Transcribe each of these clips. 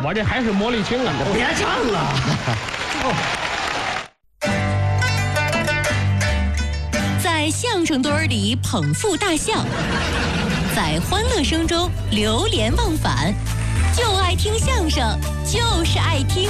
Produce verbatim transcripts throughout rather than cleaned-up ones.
我这还是魔力青啊！ 别唱了。 在相声堆儿里捧腹大笑，在欢乐声中流连忘返，就爱听相声，就是爱听。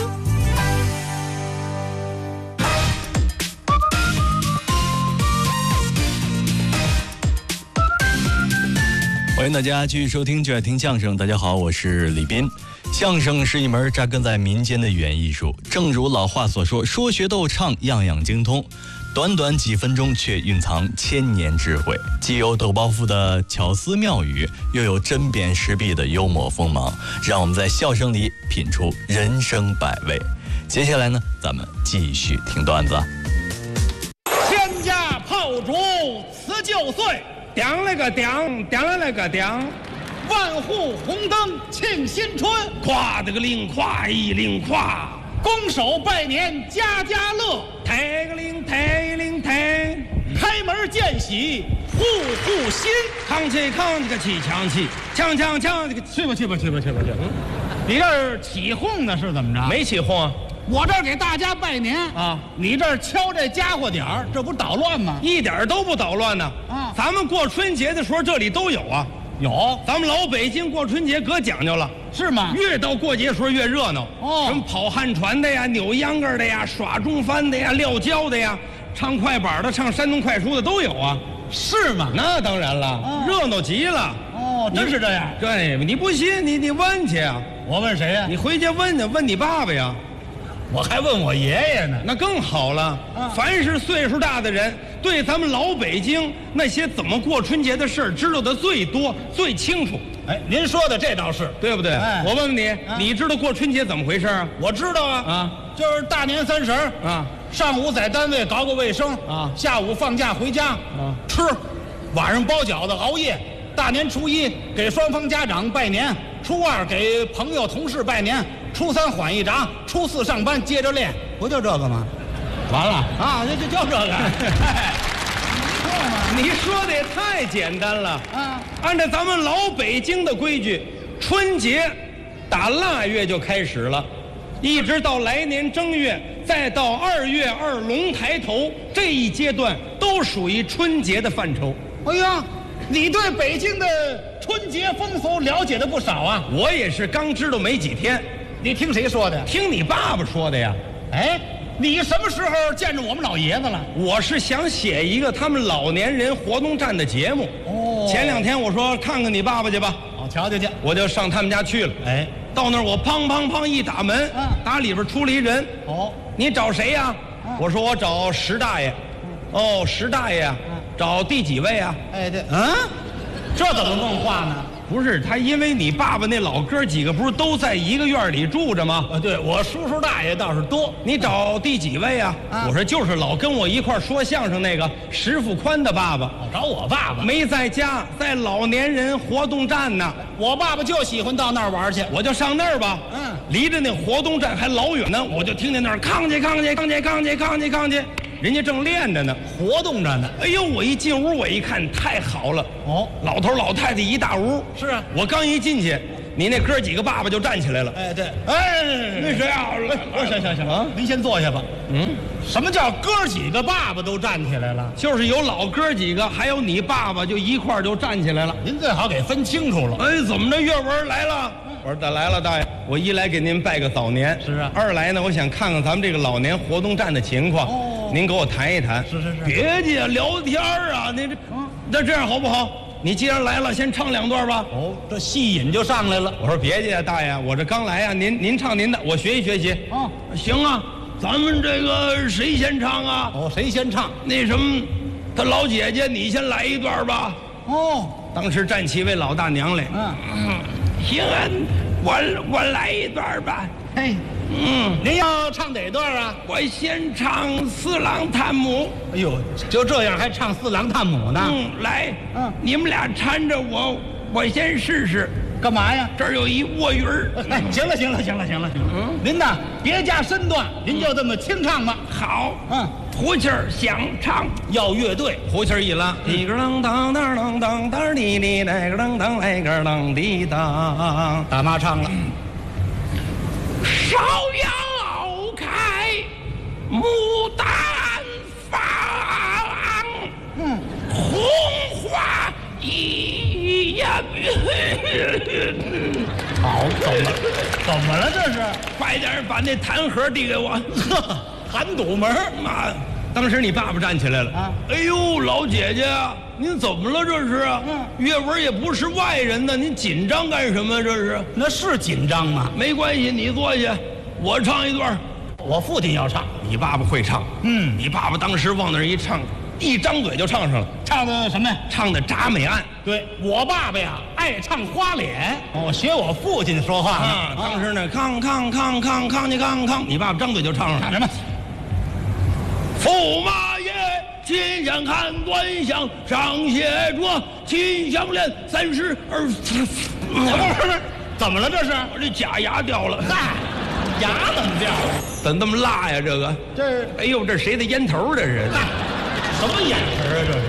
欢迎大家继续收听就爱听相声。大家好，我是李斌。相声是一门扎根在民间的语言艺术，正如老话所说，说学逗唱样样精通，短短几分钟却蕴藏千年智慧，既有抖包袱的巧思妙语，又有针砭时弊的幽默锋芒，让我们在笑声里品出人生百味。接下来呢，咱们继续听段子。 千家炮竹辞旧岁， 叮了个叮，叮了那个叮， 万户红灯庆新春， 夸的个灵夸一灵夸， 拱手拜年家家乐， 抬个灵抬一灵抬， 开门见喜户户新， 扛起扛这个起强气，呛呛呛这个去吧去吧去吧去吧去吧。你这儿起哄呢是怎么着？ 没起哄啊。 我这儿给大家拜年啊， 你这儿敲这家伙点儿，这不捣乱吗？ 一点都不捣乱呢。 啊， 咱们过春节的时候这里都有啊。 有， 咱们老北京过春节可讲究了， 是吗？ 越到过节时候越热闹。 哦， 什么跑旱船的呀，扭秧歌的呀，耍中翻的呀，撂跤的呀，唱快板的，唱山东快书的都有啊。 是吗？ 那当然了， 哦， 热闹极了。 哦，真是这样。 对，你不信你你问去啊。 我问谁呀？ 你回家问去，问你爸爸呀。 我还问我爷爷呢， 那更好了。 啊， 凡是岁数大的人，对咱们老北京那些怎么过春节的事儿知道的最多、最清楚。 哎，您说的这倒是， 对不对？ 哎， 我问问你， 啊， 你知道过春节怎么回事啊？ 我知道啊， 啊， 就是大年三十啊， 上午在单位搞个卫生啊， 下午放假回家啊吃，晚上包饺子熬夜，大年初一给双方家长拜年，初二给朋友同事拜年，初三缓一闸，初四上班接着练，不就这个吗？完了啊，就就就这个。 你说的也太简单了啊！ 按照咱们老北京的规矩，春节打腊月就开始了，一直到来年正月，再到二月二龙抬头，这一阶段都属于春节的范畴。 哎呀，你对北京的春节风俗了解的不少啊！ 我也是刚知道没几天。 你听谁说的？ 听你爸爸说的呀。 哎，你什么时候见着我们老爷子了？ 我是想写一个他们老年人活动站的节目。 哦， 前两天我说看看你爸爸去吧， 哦，瞧瞧去， 我就上他们家去了。 哎， 到那儿我砰砰砰一打门， 嗯， 打里边出了一人。 哦， 你找谁呀？ 嗯， 我说我找石大爷。 嗯， 哦，石大爷啊， 嗯， 找第几位啊？ 哎，对，嗯，这怎么问话呢？ 不是他，因为你爸爸那老哥几个不是都在一个院里住着吗？ 啊，对，我叔叔大爷倒是多。 你找第几位啊？ 啊， 我说就是老跟我一块说相声那个石富宽的爸爸。 哦，找我爸爸没在家，在老年人活动站呢。 我爸爸就喜欢到那儿玩去， 我就上那儿吧。 嗯， 离着那活动站还老远呢，我就听见那儿扛去扛去扛去扛去扛去扛去，人家正练着呢， 活动着呢。 哎呦，我一进屋我一看，太好了。 哦， 老头老太太一大屋。 是啊， 我刚一进去，你那哥几个爸爸就站起来了。 哎，对，哎， 那谁啊？ 不是，行行行啊， 您先坐下吧。 嗯， 什么叫哥几个爸爸都站起来了？ 就是有老哥几个，还有你爸爸，就一块儿就站起来了。 您最好给分清楚了。 哎，怎么着？岳文来了。我说大来了，大爷。我一来给您拜个早年， 是啊。 二来呢，我想看看咱们这个老年活动站的情况。 哦， 您给我谈一谈。 是是是。 别介聊天啊，你这，嗯，那这样好不好？你既然来了，先唱两段吧。 哦，这戏瘾就上来了。 我说别介，大爷，我这刚来啊，您您唱您的，我学习学习。 哦， 行啊，咱们这个谁先唱啊？ 哦，谁先唱？ 那什么，他老姐姐，你先来一段吧。 哦， 当时站起一位老大娘来。 嗯， 嗯，行啊，我我来一段吧。 嘿， 嗯， 您要唱哪段啊？ 我先唱《四郎探母》。 哎呦，就这样还唱四郎探母呢？ 嗯，来， 嗯， 你们俩搀着我，我先试试。 干嘛呀？ 这儿有一卧云儿。 哎，行了，行了，行了，行了，行了。嗯，您呐，别加身段，您就这么清唱吧。 好， 嗯， 胡气儿想唱， 要乐队， 胡气儿一拉，一个啷当当啷当当滴滴，来个啷当来个啷滴当。 大妈唱了。 芍药开，牡丹放，嗯，红花一样。 好，怎么怎么了？这是快点把那痰盒递给我。 呵，寒堵门儿妈，当时你爸爸站起来了啊！ 哎呦，老姐姐，您怎么了？这是？ 嗯， 岳文也不是外人呢，您紧张干什么？这是？ 那是紧张吗？ 没关系，你坐下，我唱一段。 我父亲要唱， 你爸爸会唱， 嗯， 你爸爸当时往那儿一唱，一张嘴就唱上了， 唱的什么呀？ 唱的《铡美案》。 对我爸爸呀，爱唱花脸，哦，学我父亲说话呢。 啊，当时呢，康康康康康你康康，你爸爸张嘴就唱上了。 唱什么？ 驸马爷，金香看端详，上写着金项链三十二。 不是不是，怎么了？这是？ 我这假牙掉了。 嗨，牙怎么掉了？ 怎么这么辣呀？这个， 这是哎呦，这谁的烟头？这是？ 什么眼神啊？这是？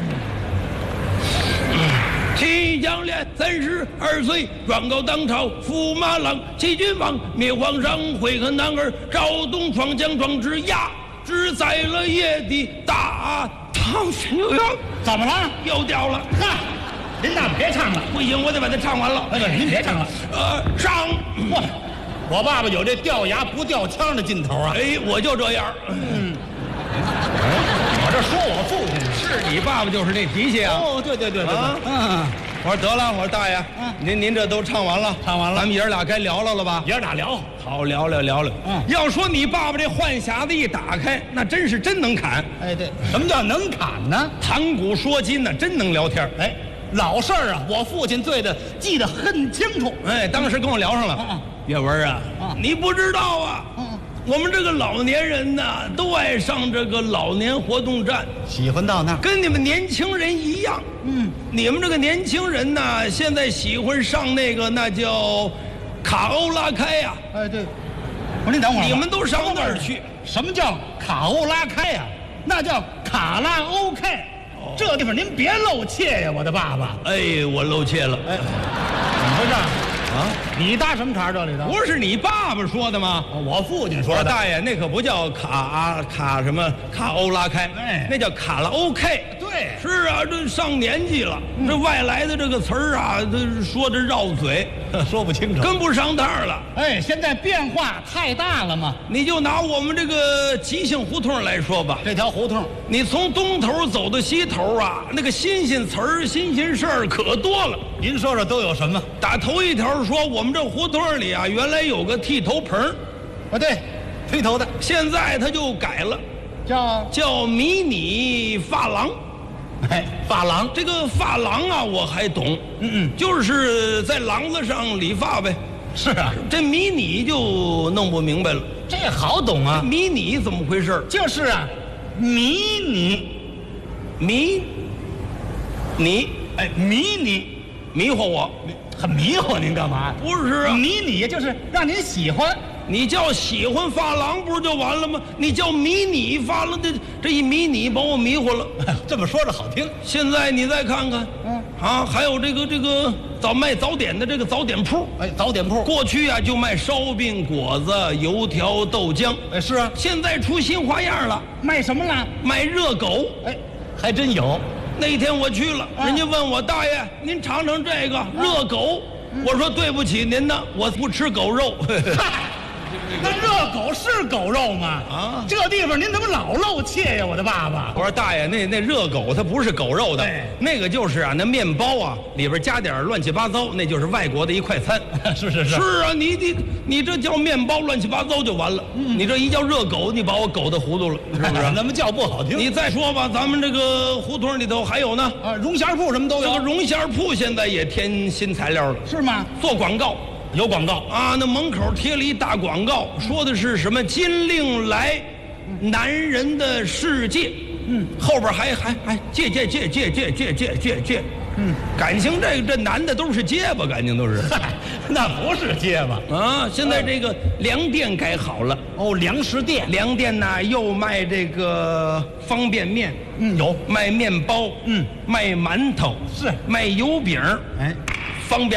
金项链三十二岁，状告当朝驸马郎，齐君王灭皇上，悔恨男儿赵东闯将壮之压，只在了夜的大唐。又要怎么了？ 又掉了。 嗨，您大别唱了， 不行，我得把它唱完了。 哎，您别唱了。 呃，上。 哇，我爸爸有这掉牙不掉腔的劲头啊！ 哎，我就这样。 嗯，我这说我父亲是你爸爸就是那脾气啊。 哦，对对对对， 啊嗯， 我说得了，我说大爷， 嗯您您这都唱完了， 唱完了咱们爷儿俩该聊聊了吧？ 爷儿俩聊， 好，聊聊聊聊。 嗯要说你爸爸这话匣子一打开，那真是真能侃， 哎，对，什么叫能侃呢？ 谈古说今呢，真能聊天。 哎，老事儿啊，我父亲对的记得很清楚。 哎，当时跟我聊上了。 嗯岳文啊， 嗯你不知道啊， 嗯， 我们这个老年人呐，都爱上这个老年活动站， 喜欢到那儿。 跟你们年轻人一样。 嗯， 你们这个年轻人呐，现在喜欢上那个那叫卡欧拉开呀、 哎，对，我说您等会儿吧， 你们都上那儿去？ 什么叫卡欧拉开呀？那叫卡拉 OK。这地方您别露怯呀，我的爸爸。 哎，我露怯了。 哎，怎么回事啊？你搭什么茬儿这里头？ 不是你爸爸说的吗？ 我父亲我说说的。 大爷，那可不叫卡卡什么卡欧拉开， 哎那叫卡拉 OK。 对， 是啊，这上年纪了，这外来的这个词儿啊，这说着绕嘴， 说不清楚。 跟不上趟了。 哎，现在变化太大了嘛。 你就拿我们这个吉庆胡同来说吧， 这条胡同， 你从东头走到西头啊，那个新鲜词儿、新鲜事儿可多了。 您说说都有什么？ 打头一条说，我们这胡同里啊，原来有个剃头棚儿， 啊，对，推头的现在他就改了， 叫叫迷你发廊。 哎发廊。 这个发廊啊，我还懂， 嗯嗯， 就是在廊子上理发呗。 是啊， 这迷你就弄不明白了， 这好懂啊。 迷你怎么回事？ 就是啊，迷你， 迷你哎，迷你， 迷惑我？ 很迷惑您干嘛？ 不是啊， 迷你就是让您喜欢。 你叫喜欢发廊不是就完了吗？你叫迷你发廊，这这一迷你把我迷糊了。 这么说着好听。 现在你再看看， 嗯啊，还有这个这个早卖早点的这个早点铺， 哎，早点铺。 过去啊就卖烧饼、果子、油条、豆浆， 哎，是啊， 现在出新花样了， 卖什么了？ 卖热狗。 哎，还真有。 那天我去了， 啊人家问我大爷，您尝尝这个热狗。我说对不起您呢，我不吃狗肉。 嗨，那热狗是狗肉吗？ 啊这地方您怎么老露怯呀，我的爸爸？ 我说大爷，那那热狗它不是狗肉的， 哎那个就是啊，那面包啊里边加点乱七八糟，那就是外国的一快餐。 是是是。 是啊，你你你这叫面包乱七八糟就完了。你这一叫热狗，你把我狗的糊涂了，是不是？ 那么叫不好听。 你再说吧，咱们这个胡同里头还有呢， 啊，绒线铺什么都有。 这个绒线铺现在也添新材料了， 是吗？ 做广告。 有广告。 啊，那门口贴了一大广告，说的是什么金令来男人的世界，嗯，后边还还还借借借借借借借借借，嗯，感情这这男的都是结巴，感情都是。 嗨，那不是结巴。 啊，现在这个粮店改好了， 哦，粮食店。 粮店呢又卖这个方便面， 嗯，有。 卖面包， 嗯， 卖馒头， 是卖油饼， 哎， 方便了。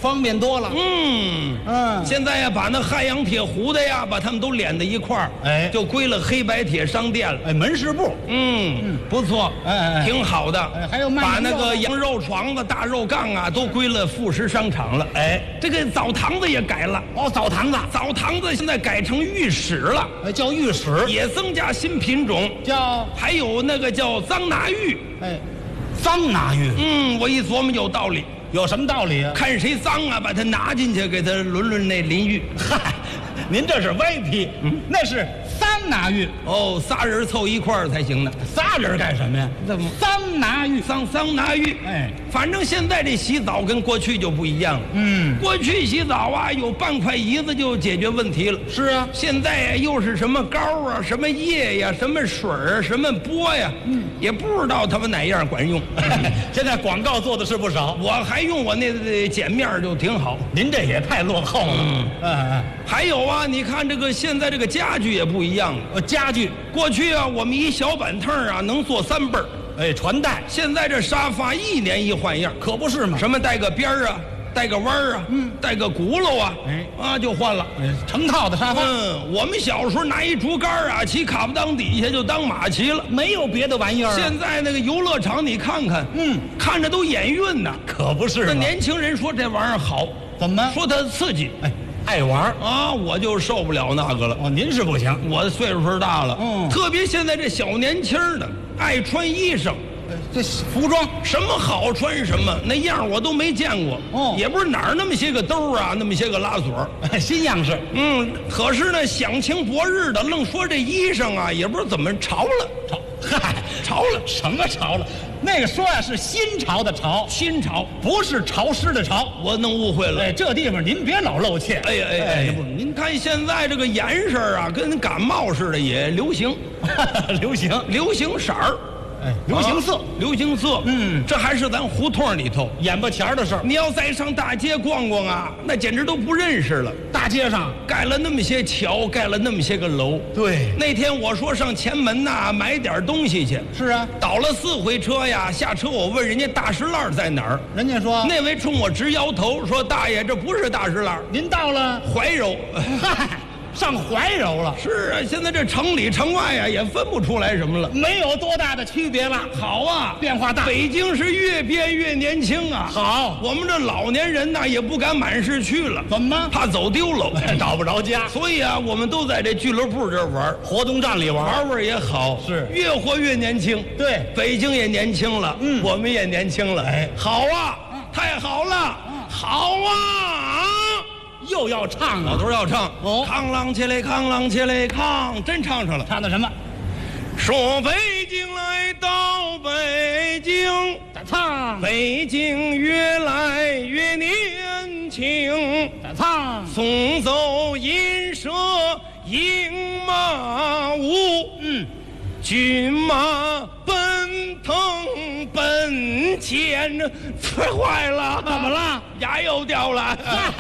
方便多了。 嗯嗯， 现在呀，把那汉阳铁糊的呀，把他们都连在一块儿， 哎就归了黑白铁商店了。 哎，门市部， 嗯嗯，不错， 哎哎哎挺好的。 哎还有卖把那羊肉的个羊肉床子、大肉杠啊，都归了副食商场了。 哎， 这个澡堂子也改了， 哦，澡堂子， 澡堂子现在改成浴室了， 哎，叫浴室， 也增加新品种， 叫还有那个叫桑拿浴。 哎，桑拿浴， 嗯，我一琢磨有道理， 有什么道理啊？ 看谁脏啊，把它拿进去，给他轮轮那淋浴。 嗨，您这是歪批，那是桑拿浴， 哦，仨人凑一块儿才行呢。 仨人干什么呀？ 怎么桑拿浴， 桑桑拿浴？ 哎， 反正现在这洗澡跟过去就不一样了。 嗯， 过去洗澡啊，有半块椅子就解决问题了。 是啊， 现在呀，又是什么膏啊，什么液呀，什么水啊，什么波呀，嗯，也不知道他们哪样管用。 现在广告做的是不少， 我还用我那那碱面儿就挺好。 您这也太落后了。嗯嗯， 还有啊，你看这个现在这个家具也不一样了。 呃，家具， 过去啊，我们一小板凳啊能坐三辈儿， 哎，传带， 现在这沙发一年一换样， 可不是嘛？ 什么带个边儿啊，带个弯儿啊，嗯，带个轱辘啊， 哎啊就换了。 哎，成套的沙发， 嗯，我们小时候拿一竹竿啊，骑卡布当底下就当马骑了。 没有别的玩意儿啊。 现在那个游乐场你看看， 嗯， 看着都眼晕呐。 可不是嘛？ 那年轻人说这玩意儿好， 怎么说它刺激， 哎，爱玩儿啊，我就受不了那个了。 哦，您是不行。 我的岁数大了， 嗯特别现在这小年轻的爱穿衣裳， 呃这服装， 什么好穿什么，那样我都没见过。 哦也不是哪儿那么些个兜儿啊，那么些个拉锁儿。 哎新样式， 嗯，可是呢，享清博日的，愣说这衣裳啊，也不知道怎么潮了， 潮，嗨， 潮了， 什么潮了？那个说呀、是新潮的潮， 新潮， 不是潮湿的潮。 我弄误会了。 哎，这地方您别老露怯。 哎呀哎哎，不，您看现在这个颜色啊，跟感冒似的，也流行， 流行， 流行色儿， 哎，流行色， 啊流行色， 嗯这还是咱胡同里头。 眼巴前儿的事儿。 你要再上大街逛逛啊，那简直都不认识了。 大街上， 盖了那么些桥，盖了那么些个楼。 对， 那天我说上前门呐、买点东西去， 是啊， 倒了四回车呀。下车我问人家大石烂在哪儿， 人家说那位冲我直摇头，说大爷这不是大石烂， 您到了， 怀柔。 嗨，上怀柔了， 是啊，现在这城里城外呀也分不出来什么了。 没有多大的区别了。 好啊， 变化大北京是越变越年轻啊。 好， 我们这老年人呐也不敢满市去了， 怎么怕走丢了， 找不着家？ 所以啊，我们都在这俱乐部这儿玩， 活动站里玩， 玩玩也好， 是越活越年轻。 对， 北京也年轻了， 嗯我们也年轻了。 哎好啊，太好了，好啊！ 又要唱老了， 头要唱， 哦扛啷起来，扛啷起来，扛，真唱上了。 唱的什么？ 说北京来到北京， 再唱， 北京越来越年轻。 再唱， 送走银蛇迎马舞， 嗯， 骏马奔腾奔前，摔坏了， 怎么了？ 牙又掉了。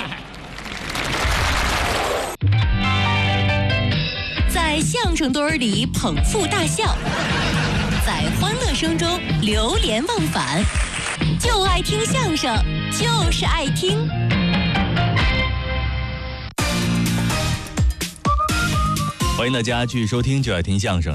在相声堆儿里捧腹大笑，在欢乐声中流连忘返，就爱听相声，就是爱听。 欢迎大家继续收听《就爱听相声》。